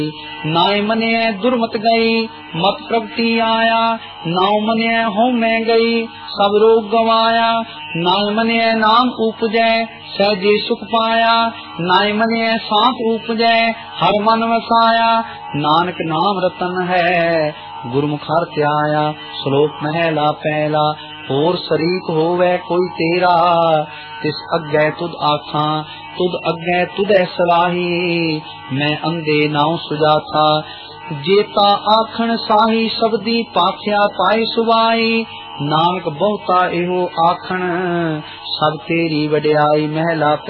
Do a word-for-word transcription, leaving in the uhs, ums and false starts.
नाय मनिय दुर्मत गई मत प्रगति आया, नाव मनिय हो मैं गई सब रोग गवाया, नाय मनिय नाम उपजै सहजे सुख पाया, नाय मनिय सांत उपजै हर मन वसाया, नानक नाम रतन है गुरमुख हर त्याया। श्लोक महला पहला। होर शरीक होवे कोई तेरा तिस अग्गै तुद आखा, तुद अग्गै तुदै सलाही मैं अंधे नाउ सुजाथा, जेता आखन साही शब्दी पाख्या पाए सुवाई, नानक बहुता एहो आखन सब तेरी वड्याई। महला